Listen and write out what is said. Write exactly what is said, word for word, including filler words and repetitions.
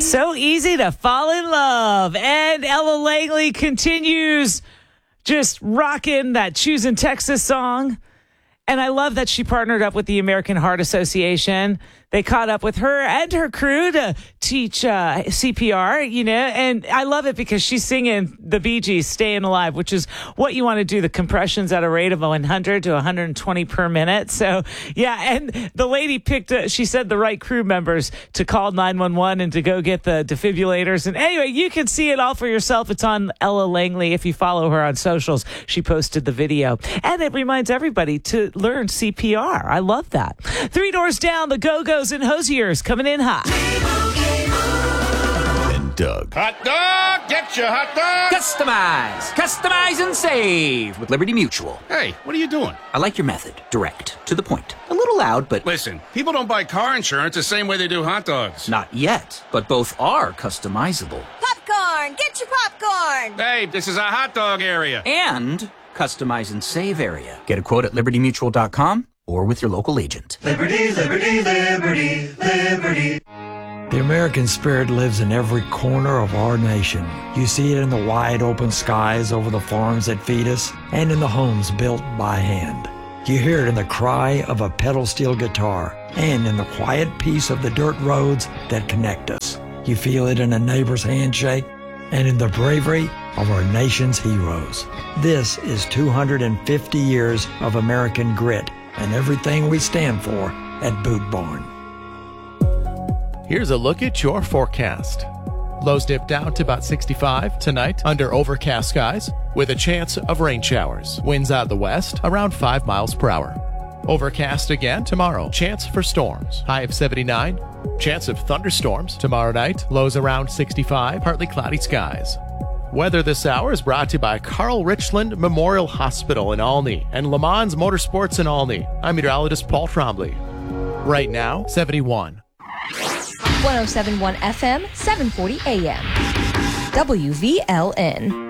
So easy to fall in love. And Ella Langley continues just rocking that Choosing Texas song. And I love that she partnered up with the American Heart Association. They caught up with her and her crew to teach uh, C P R, you know, and I love it because she's singing the Bee Gees, Staying Alive, which is what you want to do, the compressions at a rate of one hundred to one hundred twenty per minute. So, yeah, and the lady picked, uh, she said, the right crew members to call nine one one and to go get the defibrillators. And anyway, you can see it all for yourself. It's on Ella Langley. If you follow her on socials, she posted the video. And it reminds everybody to learn C P R. I love that. Three doors down, the Go-Go's and Hosiers coming in hot. And Doug. Hot dog! Get your hot dog! Customize! Customize and save with Liberty Mutual. Hey, what are you doing? I like your method. Direct. To the point. A little loud, but... Listen, people don't buy car insurance the same way they do hot dogs. Not yet, but both are customizable. Popcorn! Get your popcorn! Hey, this is a hot dog area. And customize and save area. Get a quote at liberty mutual dot com or with your local agent. Liberty, liberty, liberty, liberty. The American spirit lives in every corner of our nation. You see it in the wide open skies over the farms that feed us and in the homes built by hand. You hear it in the cry of a pedal steel guitar and in the quiet peace of the dirt roads that connect us. You feel it in a neighbor's handshake and in the bravery of our nation's heroes. This is two hundred fifty years of American grit and everything we stand for at Boot Barn. Here's a look at your forecast. Lows dip down to about sixty-five tonight under overcast skies with a chance of rain showers. Winds out of the west around five miles per hour. Overcast again tomorrow. Chance for storms. High of seventy-nine. Chance of thunderstorms tomorrow night. Lows around sixty-five. Partly cloudy skies. Weather this hour is brought to you by Carl Richland Memorial Hospital in Olney and Le Mans Motorsports in Olney. I'm meteorologist Paul Trombley. Right now, seventy-one. one oh seven point one F M, seven forty A M. W V L N.